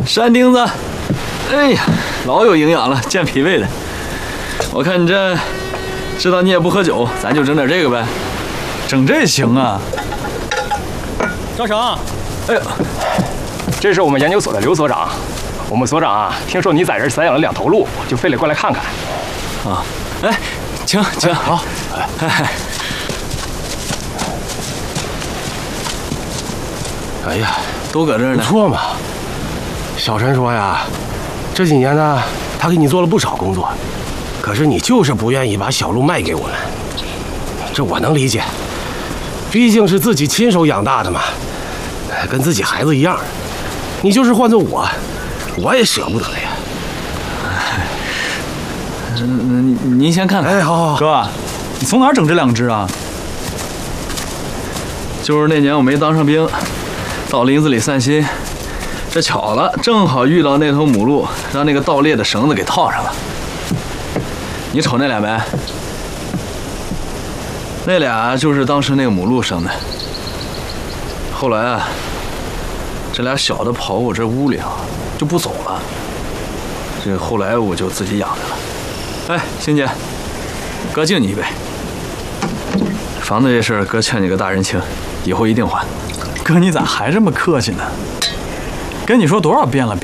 山钉子，哎呀，老有营养了，健脾胃的。我看你这知道你也不喝酒，咱就整点这个呗。整这行啊？ 赵成， 哎呦， 这是我们研究所的刘所长。我们所长啊，听说你在这散养了2头鹿，就非得过来看看。 啊，哎，请。 好。 哎呀， 都搁这儿呢。 不错嘛。小陈说呀，这几年呢，他给你做了不少工作，可是你就是不愿意把小鹿卖给我们。这我能理解，毕竟是自己亲手养大的嘛，跟自己孩子一样。你就是换做我也舍不得呀。 您先看看。 哎，好， 哥，你从哪儿整这2只啊？就是那年我没当上兵，到林子里散心，这巧了，正好遇到那头母鹿，让那个盗猎的绳子给套上了。你瞅那俩没？那俩就是当时那个母鹿生的。后来啊，这俩小的跑我这屋里啊，就不走了。这后来我就自己养着了。哎，欣姐，哥敬你一杯。房子这事儿，哥欠你个大人情，以后一定还。 哥，你咋还这么客气呢？跟你说多少遍了，别